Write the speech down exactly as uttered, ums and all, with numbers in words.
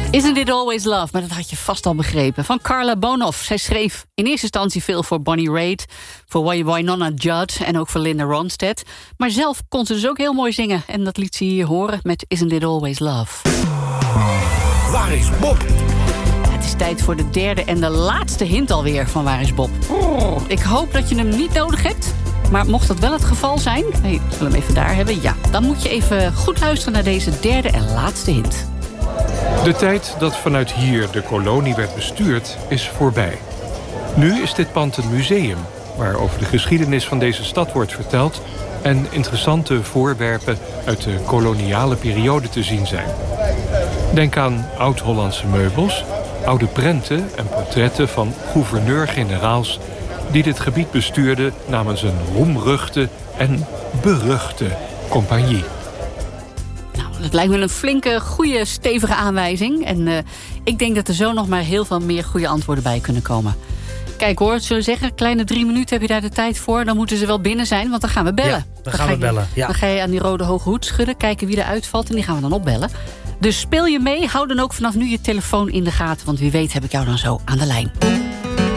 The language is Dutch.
Isn't It Always Love? Maar dat had je vast al begrepen. Van Carla Bonoff. Zij schreef in eerste instantie veel voor Bonnie Raitt, voor Wynonna Judd en ook voor Linda Ronstadt. Maar zelf kon ze dus ook heel mooi zingen. En dat liet ze hier horen met Isn't It Always Love. Waar is Bob? Het is tijd voor de derde en de laatste hint alweer van Waar is Bob? Oh, ik hoop dat je hem niet nodig hebt. Maar mocht dat wel het geval zijn, hey, ik wil hem even daar hebben. Ja, dan moet je even goed luisteren naar deze derde en laatste hint. De tijd dat vanuit hier de kolonie werd bestuurd is voorbij. Nu is dit pand een museum waar over de geschiedenis van deze stad wordt verteld en interessante voorwerpen uit de koloniale periode te zien zijn. Denk aan oud-Hollandse meubels, oude prenten en portretten van gouverneur-generaals die dit gebied bestuurden namens een roemruchte en beruchte compagnie. Het lijkt me een flinke, goede, stevige aanwijzing. En uh, ik denk dat er zo nog maar heel veel meer goede antwoorden bij kunnen komen. Kijk hoor, zullen we zeggen, kleine drie minuten heb je daar de tijd voor. Dan moeten ze wel binnen zijn, want dan gaan we bellen. Ja, dan, dan gaan we je, bellen, ja. Dan ga je aan die rode hoge hoed schudden, kijken wie er uitvalt en die gaan we dan opbellen. Dus speel je mee, hou dan ook vanaf nu je telefoon in de gaten, want wie weet heb ik jou dan zo aan de lijn.